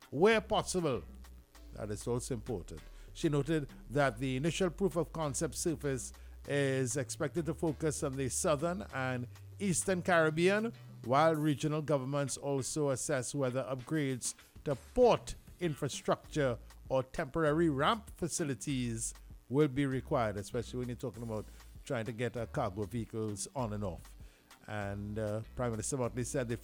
where possible. That is also important. She noted that the initial proof of concept surface is expected to focus on the southern and eastern Caribbean, while regional governments also assess whether upgrades to port infrastructure or temporary ramp facilities will be required, especially when you're talking about trying to get cargo vehicles on and off. And Prime Minister Motley said the